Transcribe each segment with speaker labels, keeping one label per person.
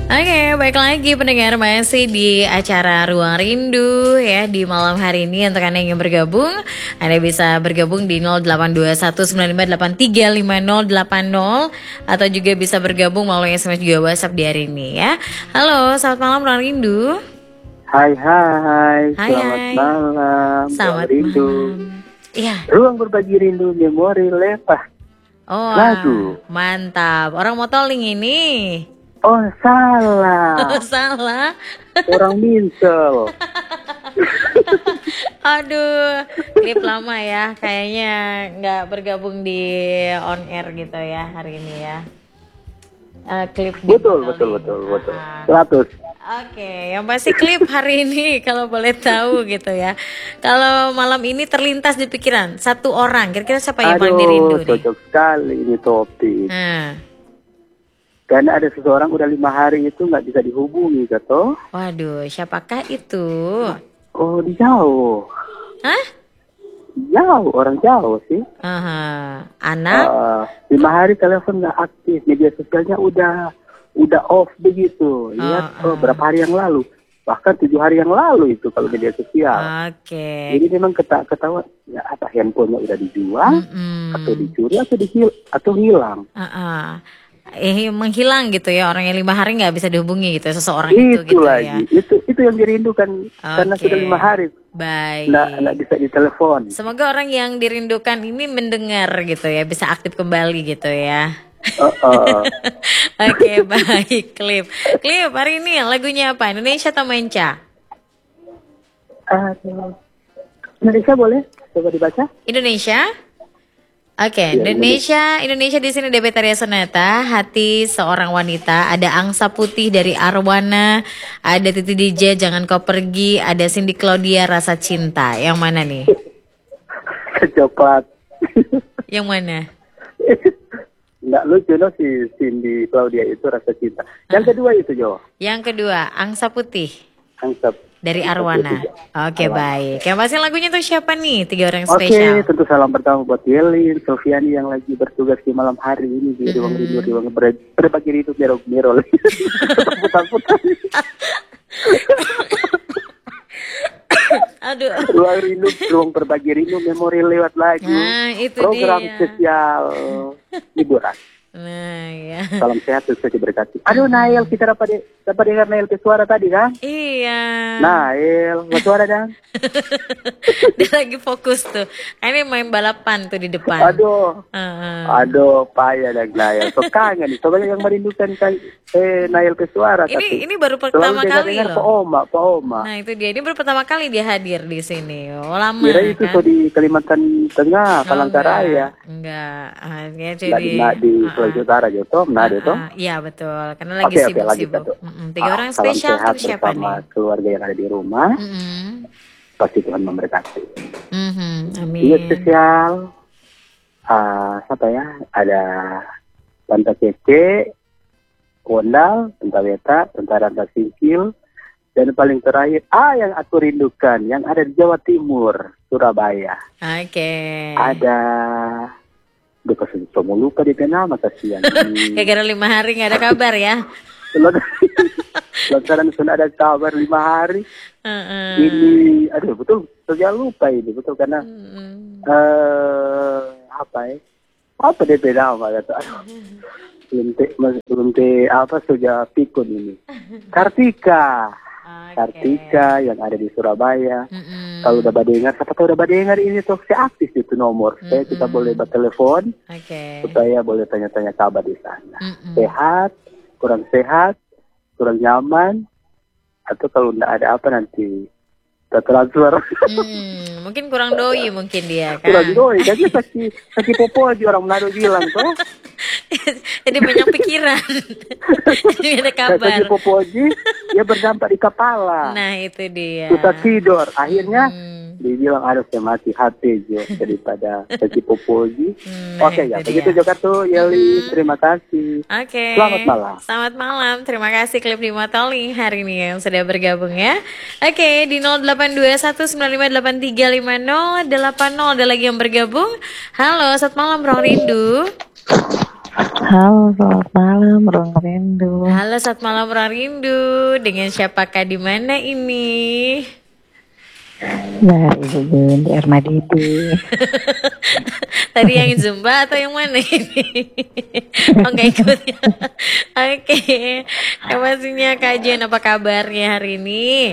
Speaker 1: Oke, baik lagi pendengar masih di acara Ruang Rindu ya di malam hari ini. Untuk Anda yang ingin bergabung, Anda bisa bergabung di 082195835080 atau juga bisa bergabung melalui SMS juga WhatsApp di hari ini ya. Halo, selamat malam Ruang Rindu.
Speaker 2: Hai,
Speaker 1: Selamat
Speaker 2: malam.
Speaker 1: Selamat
Speaker 2: Ruang Rindu.
Speaker 1: malam. Iya.
Speaker 2: Ruang berbagi rindu, memori lepah.
Speaker 1: Oh,
Speaker 2: Lagu.
Speaker 1: Mantap. Orang motoling ini.
Speaker 2: Oh, salah.
Speaker 1: Salah.
Speaker 2: Orang Minsel.
Speaker 1: Aduh, klip lama ya. Kayaknya nggak bergabung di on air gitu ya hari ini ya. Klip
Speaker 2: Betul. 100.
Speaker 1: Oke, yang pasti klip hari ini kalau boleh tahu gitu ya. Kalau malam ini terlintas di pikiran satu orang, kira-kira siapa yang paling dirindu nih?
Speaker 2: Cocok sekali ini topik. Karena ada seseorang udah 5 hari itu nggak bisa dihubungi, Kato.
Speaker 1: Waduh, siapakah itu?
Speaker 2: Oh, di jauh.
Speaker 1: Hah?
Speaker 2: Jauh, orang jauh sih.
Speaker 1: Anak?
Speaker 2: 5 hari telepon nggak aktif, media sosialnya udah off begitu. Lihat, berapa hari yang lalu. Bahkan 7 hari yang lalu itu kalau media sosial.
Speaker 1: Oke.
Speaker 2: Jadi memang ketahuan ya apa handphonenya udah dijual atau dicuri atau hilang.
Speaker 1: Menghilang gitu ya, orang yang 5 hari nggak bisa dihubungi gitu seseorang itu gitu
Speaker 2: lagi.
Speaker 1: ya.
Speaker 2: Itu yang dirindukan karena sudah 5 hari.
Speaker 1: Baik.
Speaker 2: Nggak bisa ditelepon.
Speaker 1: Semoga orang yang dirindukan ini mendengar gitu ya, bisa aktif kembali gitu ya. Oke, baik. Klip hari ini lagunya apa? Indonesia atau Menca?
Speaker 2: Indonesia boleh? Coba dibaca.
Speaker 1: Indonesia. Oke,
Speaker 2: Ya,
Speaker 1: Indonesia di sini Debetaria Sonata, Hati Seorang Wanita, ada Angsa Putih dari Arwana, ada Titi DJ Jangan Kau Pergi, ada Cindy Claudia Rasa Cinta. Yang mana nih?
Speaker 2: Coklat.
Speaker 1: Yang mana?
Speaker 2: Nggak lucu loh si Cindy Claudia itu Rasa Cinta. Yang kedua itu Jo.
Speaker 1: Yang kedua Angsa Putih.
Speaker 2: Angsa
Speaker 1: dari Arwana. Oke, baik. Yang pasti lagunya tuh siapa nih? 3 orang
Speaker 2: Oke,
Speaker 1: spesial.
Speaker 2: tentu salam pertama buat Yelin, Sofiani yang lagi bertugas di malam hari ini di ruang berbagi rindu merol. Putar-putar.
Speaker 1: Aduh.
Speaker 2: Ruang berbagi rindu memori lewat lagu.
Speaker 1: Nah, itu
Speaker 2: program
Speaker 1: dia.
Speaker 2: spesial hiburan.
Speaker 1: Nah, ya.
Speaker 2: Salam sehat terus diberkati. Aduh, Nail, kita dapat dengar Nail suara tadi kan?
Speaker 1: Iya.
Speaker 2: Nail, suara dan?
Speaker 1: Dia lagi fokus tuh. Ini main balapan tuh di depan.
Speaker 2: Aduh, payah dan Nail. So kangen nih. Soalnya yang merindukan Nail suara.
Speaker 1: Ini baru pertama kali loh.
Speaker 2: Pak Oma.
Speaker 1: Nah, itu dia. Ini baru pertama kali dia hadir di sini. Oh, lama
Speaker 2: kira itu
Speaker 1: kan?
Speaker 2: Di Kalimantan Tengah, Palangkaraya.
Speaker 1: Enggak.
Speaker 2: Di Sulawesi Utara gitu,
Speaker 1: iya betul, karena lagi sibuk-sibuk. 3 orang spesial tuh siapa nih?
Speaker 2: Keluarga yang ada di rumah, pasti Tuhan memberkati.
Speaker 1: Amin.
Speaker 2: Iya spesial, siapa ya? Ada Tante Kece, Kondal, Tante Weta, Tante Ranta Singkil, dan paling terakhir, yang aku rindukan, yang ada di Jawa Timur, Surabaya.
Speaker 1: Oke.
Speaker 2: Ada Bukan semua lupa dia nama kasihan.
Speaker 1: Gara-gara 5 hari nggak ada kabar ya.
Speaker 2: Lantaran sudah ada kabar 5 hari. Ini, aduh betul, saya lupa ini betul karena apa DP nama kata. Belum sudah pikun ini. Kartika yang ada di Surabaya. Kalau udah badengar, siapa tahu udah badengar ini tuh saya aktif itu nomor. Saya kita boleh bertelepon, supaya boleh tanya-tanya kabar di sana. Sehat, kurang nyaman, atau kalau enggak ada apa nanti kita transfer.
Speaker 1: Mungkin kurang doi mungkin dia kan.
Speaker 2: Kurang doi, jadi sakit popo aja orang Manado bilang tuh.
Speaker 1: Jadi banyak pikiran. Jadi ada kabar.
Speaker 2: Sakit popo aja, dia berdampak di kepala.
Speaker 1: Nah itu dia.
Speaker 2: Susah tidur, akhirnya dia bilang harus mati hati aja daripada sakit popo aja. Oke ya, begitu juga tuh Yeli, terima kasih.
Speaker 1: Oke.
Speaker 2: Selamat malam.
Speaker 1: Selamat malam, terima kasih klip di Motoling hari ini yang sudah bergabung ya. Oke, di 082195835080 ada lagi yang bergabung. Halo, selamat malam Ruang Rindu.
Speaker 3: Halo, selamat malam, Ruang Rindu.
Speaker 1: Halo, selamat malam Ruang Rindu. Dengan siapakah di mana ini?
Speaker 3: Dari Bun, di Armadidi.
Speaker 1: Tadi yang Zumba atau yang mana ini? Oh, nggak ikut ya? Oke. Yang pastinya Kak Jen, apa kabarnya hari ini?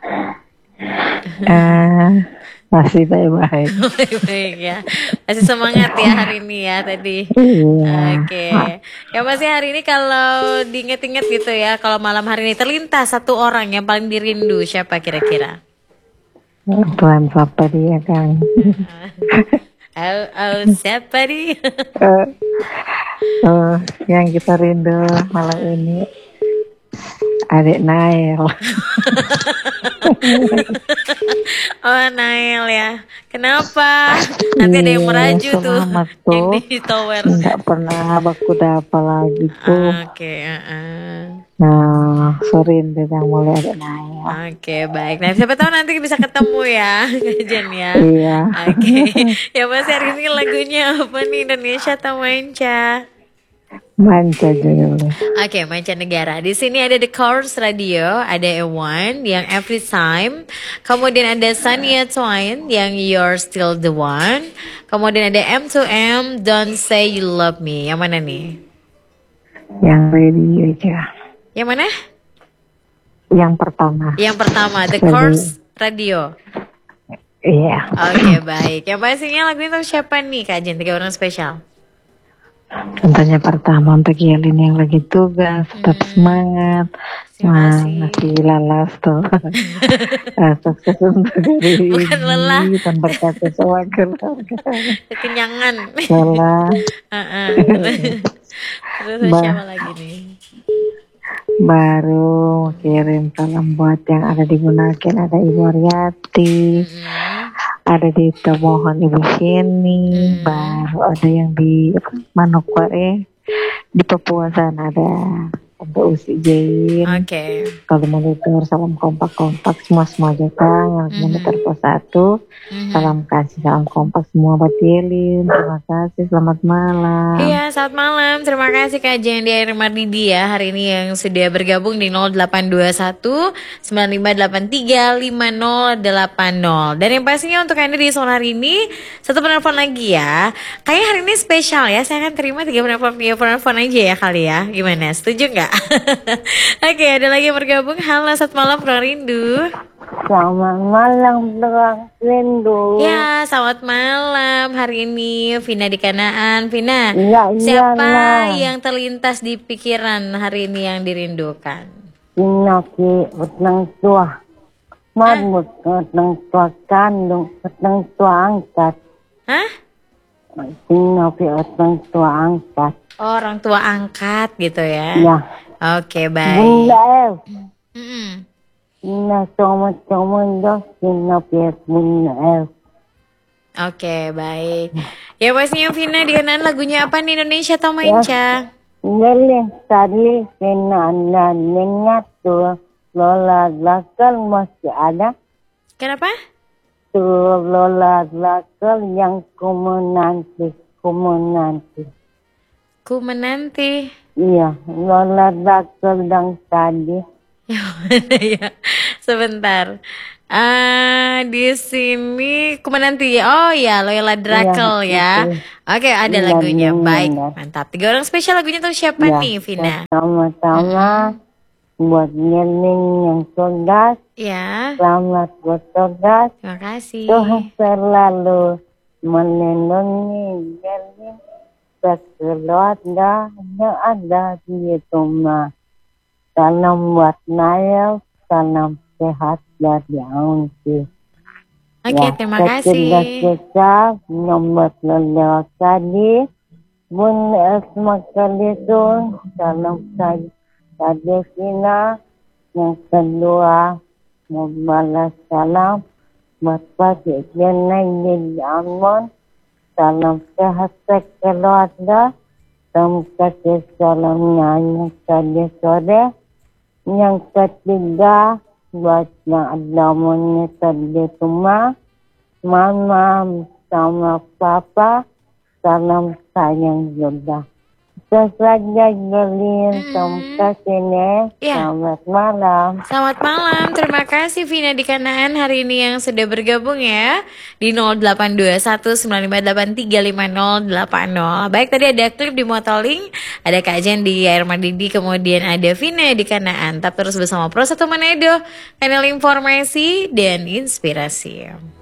Speaker 3: Masih baik-baik.
Speaker 1: Baik-baik ya. Masih semangat ya hari ini ya tadi.
Speaker 3: Iya.
Speaker 1: Oke. Yang pasti hari ini kalau diinget-inget gitu ya, kalau malam hari ini terlintas satu orang yang paling dirindu, siapa kira-kira?
Speaker 3: Tuan siapa dia, Kang?
Speaker 1: Siapa nih?
Speaker 3: Yang kita rindu malam ini adik Nail.
Speaker 1: Oh, Nail ya. Kenapa? Nanti ada yang meraju tuh. Yang di tower.
Speaker 3: Nggak pernah baku apa lagi tuh.
Speaker 1: Oke.
Speaker 3: Nah, rindu yang mulai adik Nail.
Speaker 1: Oke, baik. Nah, siapa tahu nanti bisa ketemu ya, Jen ya.
Speaker 3: Iya.
Speaker 1: Oke. Ya, Mas, hari ini lagunya apa nih, Indonesia atau Manca?
Speaker 3: Manca juga.
Speaker 1: Oke, mancanegara. Di sini ada The Chorus Radio, ada A1 yang Every Time, kemudian ada Shania Twain yang You're Still the One, kemudian ada M2M Don't Say You Love Me. Yang mana nih?
Speaker 3: Yang radio aja.
Speaker 1: Yang mana?
Speaker 3: Yang pertama.
Speaker 1: Yang pertama, The Chorus Radio.
Speaker 3: Iya.
Speaker 1: Oke, baik. Yang pastinya lagu itu siapa nih, Kak Jen? 3 orang spesial.
Speaker 3: Tentunya pertama untuk Yelin yang lagi tugas, tetap semangat. Masih lalas tuh. Sukses untuk hari ini.
Speaker 1: Bukan lelah.
Speaker 3: Dan berkata semua keluarga.
Speaker 1: Kekenyangan.
Speaker 3: Lelah.
Speaker 1: Terus siapa lagi nih?
Speaker 3: Baru kirim salam buat yang ada di Bunaken, ada Ibu Aryati, ada di Tomohon Ibu Sheni, baru ada yang di Manokwari, di Papua sana ada Usi Jain.
Speaker 1: Oke.
Speaker 3: Kalau monitor salam kompak semua Jepang, yang monitor pos 1, salam kasih, salam kompak semua buat Yelin. Terima kasih, selamat malam.
Speaker 1: Iya, selamat malam. Terima kasih Kak Jen di Armadidi ya hari ini yang sudah bergabung di 0821 9583 5080. Dan yang pastinya untuk Anda di sore hari ini satu penelpon lagi ya. Kayaknya hari ini spesial ya. Saya akan terima 3 penelpon aja ya kali ya. Gimana? Setuju nggak? Oke, ada lagi yang bergabung. Halo, selamat malam Ruang Rindu.
Speaker 3: Selamat malam Ruang Rindu.
Speaker 1: Ya, selamat malam. Hari ini Vina di Kanaan. Vina,
Speaker 3: ya,
Speaker 1: siapa yang terlintas di pikiran hari ini yang dirindukan?
Speaker 3: Vina ki utang tua. Marbut utang tua kandung, utang tua angkat.
Speaker 1: Hah?
Speaker 3: Vina ki utang tua angkat.
Speaker 1: Oh, orang tua angkat gitu ya?
Speaker 3: Ya.
Speaker 1: Oke, baik.
Speaker 3: Bunda El. Vina sama dos, Vina piat Bunda El.
Speaker 1: Oke, baik. Ya pastinya Vina di Kanaan lagunya apa nih, Indonesia atau Manca?
Speaker 3: Ngelih tadi Vina anda ingat tuh Lola Lakal masih ada.
Speaker 1: Kenapa?
Speaker 3: Tuh Lola Lakal yang ku menanti.
Speaker 1: Ku menanti.
Speaker 3: Iya, Lola Lakal yang tadi.
Speaker 1: Yang mana ya? Sebentar. Di sini ku menanti. Oh ya, Loyola Drakel ya. Oke, ada lagunya. Baik, mantap. 3 orang spesial lagunya tuh siapa nih, Vina?
Speaker 3: Sama-sama buat Yelin yang tugas.
Speaker 1: Ya.
Speaker 3: Selamat bertugas.
Speaker 1: Terima kasih.
Speaker 3: Tuhan selalu melindungi Yelin sekeluarga yang ada di rumah. Salam buat Nail, salam sehat dari Aunty.
Speaker 1: Oke, terima kasih.
Speaker 3: Kita nomor lelewat tadi. Bun Esma Kalisun, salam saya tadi Vina. Yang kedua, membalas salam buat Pak Jenay di Amon. Salam sehat sekeluarga. Salam kasih salamnya yang tadi sore. Yang ketiga, buat yang ada monitor di rumah, mama sama papa, salam sayang juga. Sesajak Berlin sampai sini. Selamat malam.
Speaker 1: Selamat malam. Terima kasih Vina di Kanaan hari ini yang sudah bergabung ya di 082195835080. Baik, tadi ada klip di Motoling, ada Kak Jen di Air Madidi, kemudian ada Vina di Kanaan. Tetap terus bersama Pro 1 Manado, kanal informasi dan inspirasi.